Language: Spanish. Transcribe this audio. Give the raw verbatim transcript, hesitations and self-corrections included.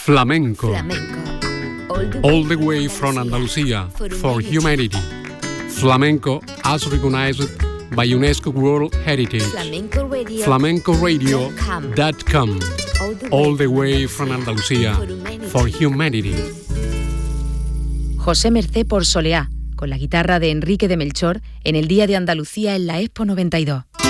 Flamenco. Flamenco. All the way from Andalusia for humanity. Flamenco as recognized by UNESCO World Heritage. Flamenco Radio. flamenco radio dot com. All the way from Andalusia for humanity. José Mercé por Soleá, con la guitarra de Enrique de Melchor en el Día de Andalucía en la Expo noventa y dos.